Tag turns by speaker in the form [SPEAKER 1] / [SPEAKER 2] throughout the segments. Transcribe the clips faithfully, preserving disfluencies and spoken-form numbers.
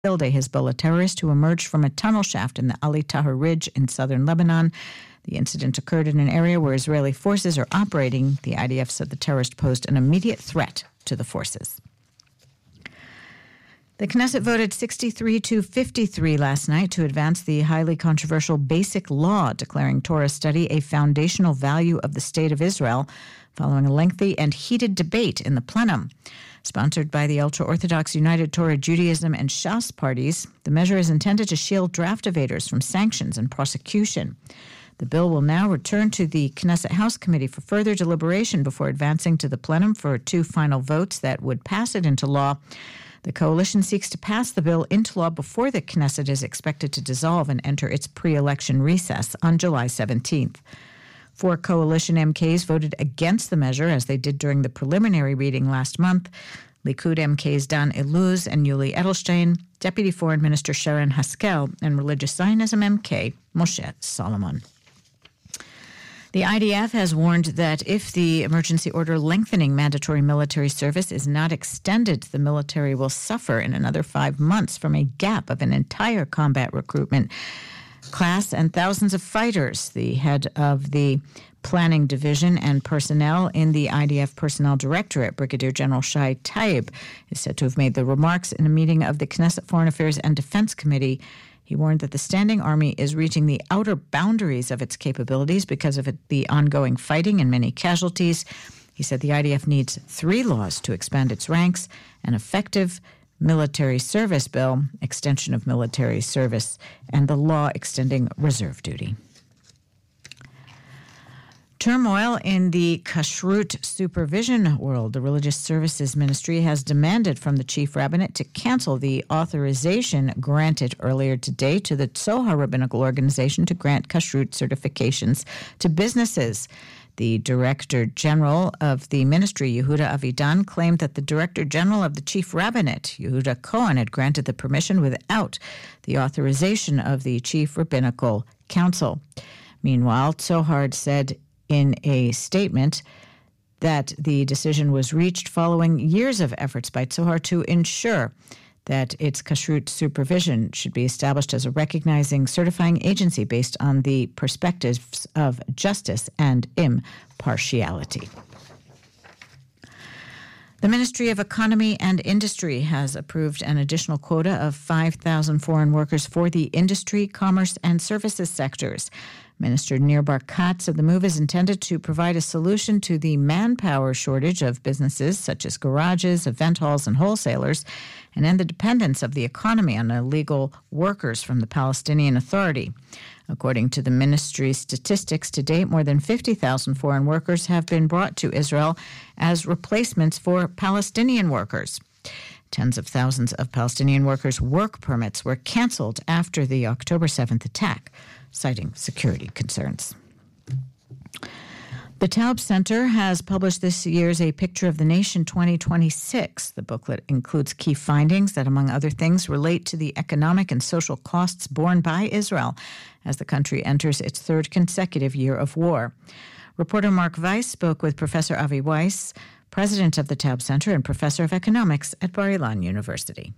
[SPEAKER 1] killed a Hezbollah terrorist who emerged from a tunnel shaft in the Ali Tahrir Ridge in southern Lebanon. The incident occurred in an area where Israeli forces are operating. The I D F said the terrorist posed an immediate threat to the forces. The Knesset voted sixty-three to fifty-three last night to advance the highly controversial Basic Law, declaring Torah study a foundational value of the State of Israel, following a lengthy and heated debate in the plenum. Sponsored by the ultra-Orthodox United Torah Judaism and Shas parties, the measure is intended to shield draft evaders from sanctions and prosecution. The bill will now return to the Knesset House Committee for further deliberation before advancing to the plenum for two final votes that would pass it into law. The coalition seeks to pass the bill into law before the Knesset is expected to dissolve and enter its pre-election recess on July seventeenth. Four coalition M Ks voted against the measure, as they did during the preliminary reading last month. Likud M Ks Dan Iluz and Yuli Edelstein, Deputy Foreign Minister Sharon Haskel, and Religious Zionism M K Moshe Solomon. The I D F has warned that if the emergency order lengthening mandatory military service is not extended, the military will suffer in another five months from a gap of an entire combat recruitment class and thousands of fighters. The head of the Planning Division and Personnel in the I D F Personnel Directorate, Brigadier General Shai Taib, is said to have made the remarks in a meeting of the Knesset Foreign Affairs and Defense Committee. He warned that the Standing Army is reaching the outer boundaries of its capabilities because of it, the ongoing fighting and many casualties. He said the I D F needs three laws to expand its ranks: an effective military service bill, extension of military service, and the law extending reserve duty. Turmoil in the kashrut supervision world. The Religious Services Ministry has demanded from the Chief Rabbinate to cancel the authorization granted earlier today to the Tzohar Rabbinical Organization to grant kashrut certifications to businesses. The Director General of the ministry, Yehuda Avidan, claimed that the Director General of the Chief Rabbinate, Yehuda Cohen, had granted the permission without the authorization of the Chief Rabbinical Council. Meanwhile, Tzohar said in a statement that the decision was reached following years of efforts by Tzohar to ensure that its kashrut supervision should be established as a recognizing, certifying agency based on the perspectives of justice and impartiality. The Ministry of Economy and Industry has approved an additional quota of five thousand foreign workers for the industry, commerce, and services sectors. Minister Nir Barkat said the move is intended to provide a solution to the manpower shortage of businesses such as garages, event halls, and wholesalers, and end the dependence of the economy on illegal workers from the Palestinian Authority. According to the ministry's statistics, to date, more than fifty thousand foreign workers have been brought to Israel as replacements for Palestinian workers. Tens of thousands of Palestinian workers' work permits were canceled after the October seventh attack, citing security concerns. The Taub Center has published this year's A Picture of the Nation twenty twenty-six. The booklet includes key findings that, among other things, relate to the economic and social costs borne by Israel as the country enters its third consecutive year of war. Reporter Mark Weiss spoke with Professor Avi Weiss, president of the Taub Center and professor of economics at Bar-Ilan University.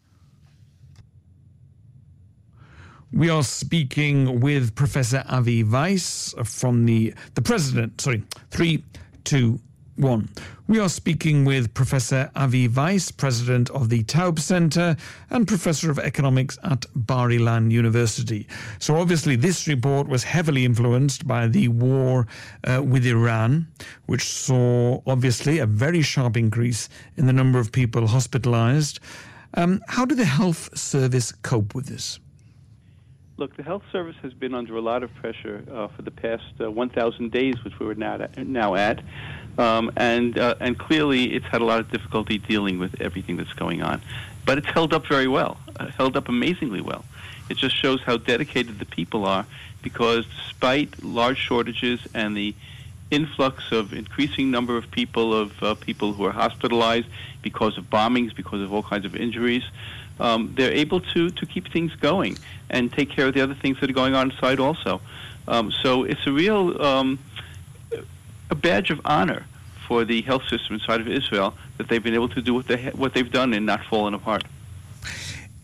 [SPEAKER 2] We are speaking with Professor Avi Weiss from the, the president, sorry, three, two, one. We are speaking with Professor Avi Weiss, president of the Taub Center and professor of economics at Bar-Ilan University. So obviously this report was heavily influenced by the war uh, with Iran, which saw obviously a very sharp increase in the number of people hospitalized. Um, how did the health service cope with this?
[SPEAKER 3] Look, the health service has been under a lot of pressure uh, for the past uh, one thousand days, which we are now at, now at. Um, and uh, and clearly it's had a lot of difficulty dealing with everything that's going on. But it's held up very well, uh, held up amazingly well. It just shows how dedicated the people are, because despite large shortages and the influx of increasing number of people, of uh, people who are hospitalized because of bombings, because of all kinds of injuries, um, they're able to, to keep things going and take care of the other things that are going on inside also. Um, so it's a real um, a badge of honor for the health system inside of Israel that they've been able to do what, they ha- what they've done and not fallen apart.
[SPEAKER 2] Uh,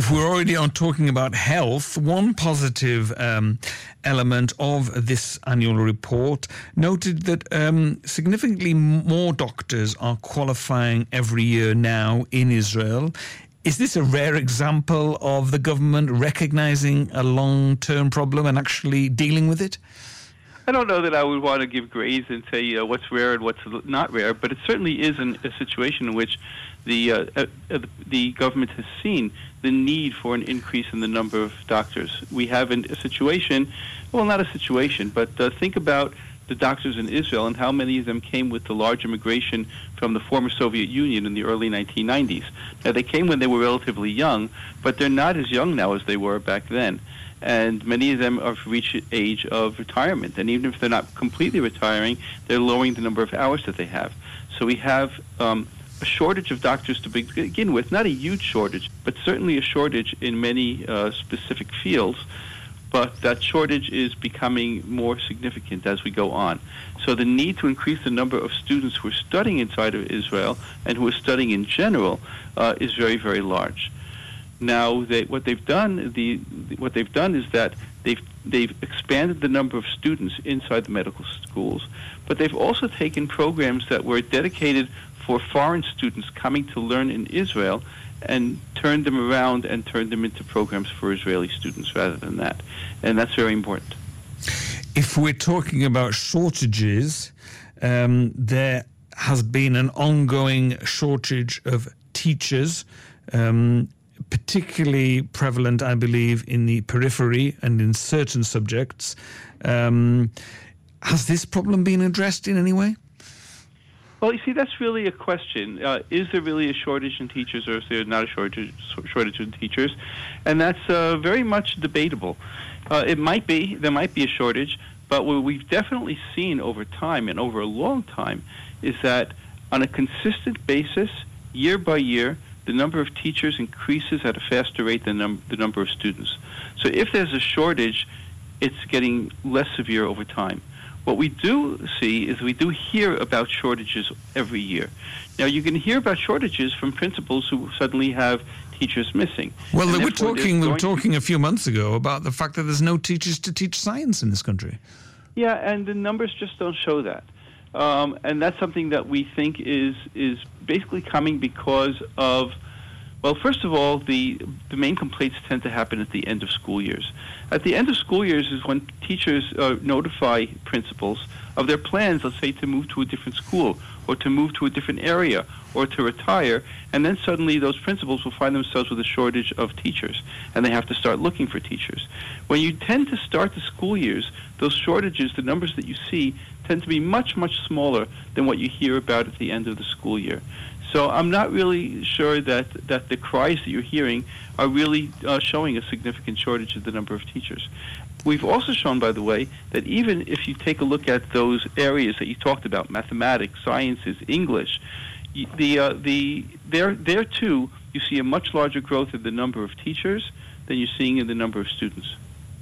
[SPEAKER 2] if we're already on talking about health, one positive um, element of this annual report noted that um, significantly more doctors are qualifying every year now in Israel. Is this a rare example of the government recognizing a long-term problem and actually dealing with it?
[SPEAKER 3] I don't know that I would want to give grades and say uh, what's rare and what's not rare, but it certainly is an, a situation in which the uh, uh, the government has seen the need for an increase in the number of doctors. We have an, a situation, well, not a situation, but uh, think about the doctors in Israel and how many of them came with the large immigration from the former Soviet Union in the early nineteen nineties. Now, they came when they were relatively young, but they're not as young now as they were back then. And many of them have reached age of retirement. And even if they're not completely retiring, they're lowering the number of hours that they have. So we have um, a shortage of doctors to begin with, not a huge shortage, but certainly a shortage in many uh, specific fields. But that shortage is becoming more significant as we go on. So the need to increase the number of students who are studying inside of Israel and who are studying in general uh, is very, very large. Now, they, what they've done, the, what they've done is that they've they've expanded the number of students inside the medical schools, but they've also taken programs that were dedicated for foreign students coming to learn in Israel and turned them around and turned them into programs for Israeli students rather than that, and that's very important.
[SPEAKER 2] If we're talking about shortages, um, there has been an ongoing shortage of teachers. Um, particularly prevalent, I believe, in the periphery and in certain subjects. Um, has this problem been addressed in any way?
[SPEAKER 3] Well, you see, that's really a question. Uh, is there really a shortage in teachers, or is there not a shortage, shortage in teachers? And that's uh, very much debatable. Uh, it might be, there might be a shortage, but what we've definitely seen over time, and over a long time, is that on a consistent basis, year by year, the number of teachers increases at a faster rate than num- the number of students. So if there's a shortage, it's getting less severe over time. What we do see is we do hear about shortages every year. Now, you can hear about shortages from principals who suddenly have teachers missing.
[SPEAKER 2] Well, we were talking, we were talking a few months ago about the fact that there's no teachers to teach science in this country.
[SPEAKER 3] Yeah, and the numbers just don't show that. Um, and that's something that we think is is basically coming because of, well, first of all, the the main complaints tend to happen at the end of school years. At the end of school years is when teachers uh, notify principals of their plans, let's say, to move to a different school or to move to a different area or to retire, and then suddenly those principals will find themselves with a shortage of teachers, and they have to start looking for teachers. When you tend to start the school years, those shortages, the numbers that you see, tend to be much, much smaller than what you hear about at the end of the school year. So I'm not really sure that, that the cries that you're hearing are really uh, showing a significant shortage of the number of teachers. We've also shown, by the way, that even if you take a look at those areas that you talked about, mathematics, sciences, English, the uh, the there there too you see a much larger growth in the number of teachers than you're seeing in the number of students.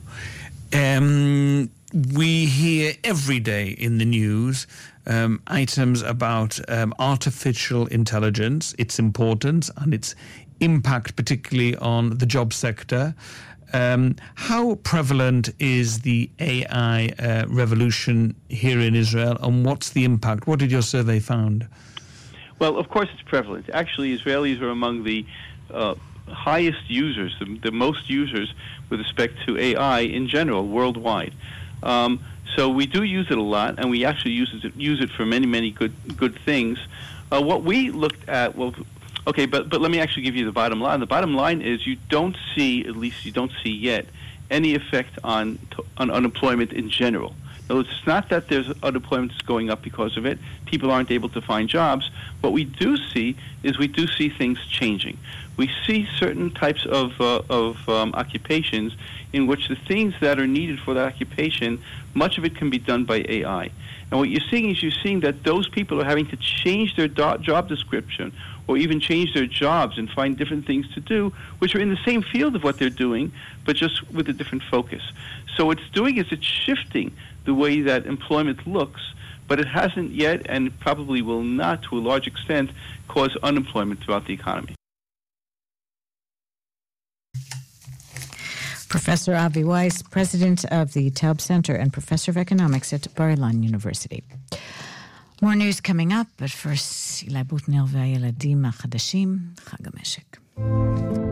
[SPEAKER 2] Um, we hear every day in the news um, items about um, artificial intelligence, its importance and its impact, particularly on the job sector. Um, how prevalent is the A I uh, revolution here in Israel, and what's the impact? What did your survey found?
[SPEAKER 3] Well, of course it's prevalent. Actually, Israelis are among the uh, highest users, the, the most users with respect to A I in general, worldwide. Um, so we do use it a lot, and we actually use it, use it for many, many good good things. Uh, what we looked at, well, okay, but, but let me actually give you the bottom line. The bottom line is you don't see, at least you don't see yet, any effect on on unemployment in general. No, it's not that there's unemployment that's going up because of it. People aren't able to find jobs. What we do see is we do see things changing. We see certain types of uh, of um, occupations in which the things that are needed for that occupation, much of it can be done by A I. And what you're seeing is you're seeing that those people are having to change their do- job description or even change their jobs and find different things to do, which are in the same field of what they're doing, but just with a different focus. So what it's doing is it's shifting the way that employment looks, but it hasn't yet and probably will not, to a large extent, cause unemployment throughout the economy.
[SPEAKER 1] Professor Avi Weiss, president of the Taub Center and professor of economics at Bar-Ilan University. More news coming up, but first, Eli Butner והילדים החדשים, חג המשק.